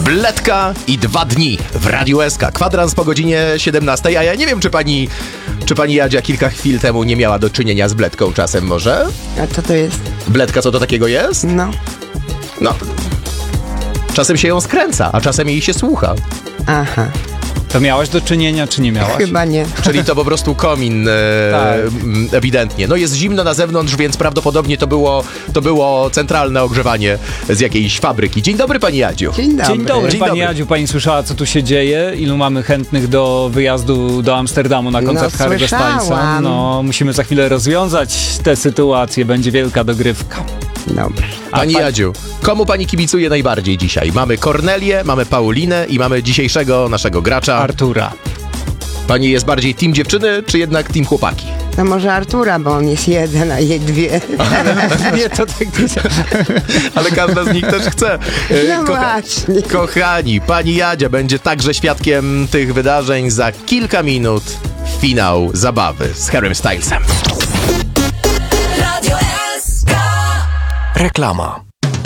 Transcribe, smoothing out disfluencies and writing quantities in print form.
Bledka i 2 dni w Radiu SK. Kwadrans po godzinie 17, a ja nie wiem, czy pani Jadzia kilka chwil temu nie miała do czynienia z bledką czasem może? A co to jest? Bledka, co to takiego jest? No. Czasem się ją skręca, a czasem jej się słucha. Aha. To miałaś do czynienia, czy nie miałaś? Chyba nie. Czyli to po prostu komin, Tak. ewidentnie. No jest zimno na zewnątrz, więc prawdopodobnie to było centralne ogrzewanie z jakiejś fabryki. Dzień dobry, pani Jadziu. Dzień dobry. Dzień dobry, Dzień pani dobry. Jadziu. Pani słyszała, co tu się dzieje? Ilu mamy chętnych do wyjazdu do Amsterdamu na koncert Harry'ego Stylesa? słyszałam. No, musimy za chwilę rozwiązać tę sytuację. Będzie wielka dogrywka. Dobrze. Pani Jadziu, komu pani kibicuje najbardziej dzisiaj? Mamy Kornelię, mamy Paulinę i mamy dzisiejszego naszego gracza. Artura. Pani jest bardziej team dziewczyny, czy jednak team chłopaki? No może Artura, bo on jest jeden, a jej dwie. Nie, to tak Ale każda z nich też chce. No właśnie. Kochani, pani Jadzia będzie także świadkiem tych wydarzeń za kilka minut. Finał zabawy z Harrym Stylesem. Radio SK. Reklama.